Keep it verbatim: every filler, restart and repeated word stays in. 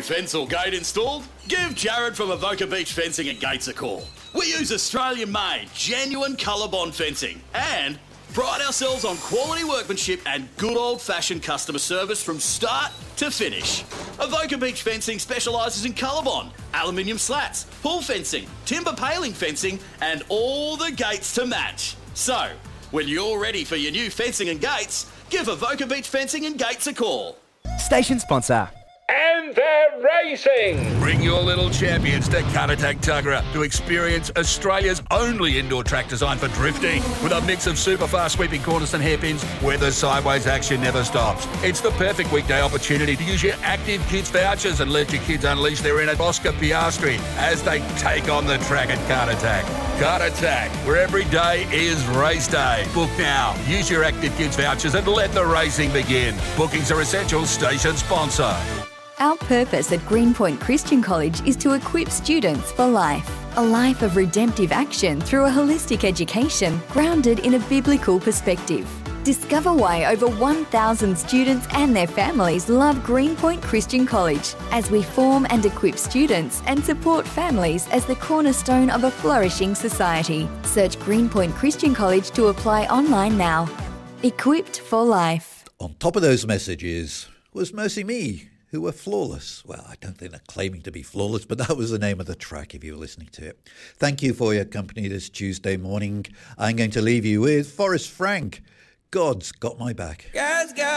fence or gate installed? Give Jared from Avoca Beach Fencing and Gates a call. We use Australian-made, genuine ColourBond fencing and pride ourselves on quality workmanship and good old-fashioned customer service from start to finish. Avoca Beach Fencing specialises in ColourBond, aluminium slats, pool fencing, timber paling fencing and all the gates to match. So, when you're ready for your new fencing and gates, give Avoca Beach Fencing and Gates a call. Station sponsor. And they're racing! Bring your little champions to Caratak Tuggerah to experience Australia's only indoor track designed for drifting. With a mix of super fast sweeping corners and hairpins where the sideways action never stops. It's the perfect weekday opportunity to use your Active Kids vouchers and let your kids unleash their inner Oscar Piastri as they take on the track at Caratak. Caratak, where every day is race day. Book now. Use your Active Kids vouchers and let the racing begin. Bookings are essential. Station sponsor. Our purpose at Greenpoint Christian College is to equip students for life. A life of redemptive action through a holistic education grounded in a biblical perspective. Discover why over one thousand students and their families love Greenpoint Christian College as we form and equip students and support families as the cornerstone of a flourishing society. Search Greenpoint Christian College to apply online now. Equipped for life. On top of those messages was Mercy Me, who were flawless. Well, I don't think they're claiming to be flawless, but that was the name of the track if you were listening to it. Thank you for your company this Tuesday morning. I'm going to leave you with Forrest Frank. God's got my back. God's got